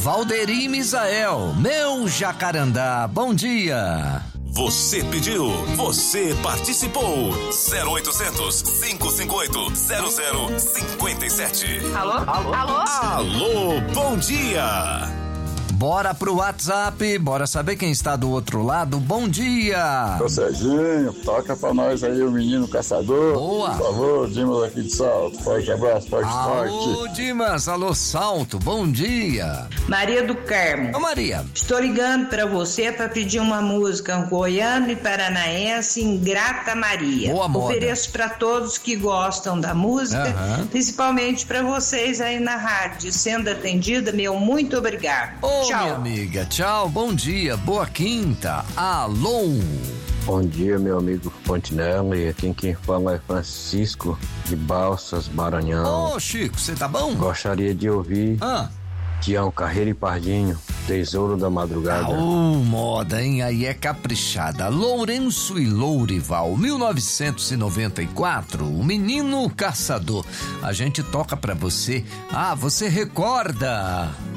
Valderi Misael, meu jacarandá, bom dia. Você pediu, você participou. 0800 558 0057. Alô? Alô, bom dia. Bora pro WhatsApp, bora saber quem está do outro lado. Bom dia. Ô Serginho, toca pra nós aí o Menino Caçador. Boa. Por favor, Dimas aqui de Salto. Forte abraço, forte. Alô, Dimas, alô, Salto, bom dia. Maria do Carmo. Ô, Maria. Estou ligando para você para pedir uma música goiano e paranaense, Ingrata Maria. Boa moda. Ofereço para todos que gostam da música, principalmente para vocês aí na rádio. Sendo atendida, meu muito obrigado. Ô, minha amiga, tchau, bom dia, boa quinta, alô. Bom dia, meu amigo Fontinelli, e aqui quem fala é Francisco de Balsas, Maranhão. Ô, Chico, você tá bom? Gostaria de ouvir Tião Carreiro e Pardinho, Tesouro da Madrugada. Moda, hein? Aí é caprichada. Lourenço e Lourival, 1994, o Menino Caçador. A gente toca pra você. Ah, você recorda?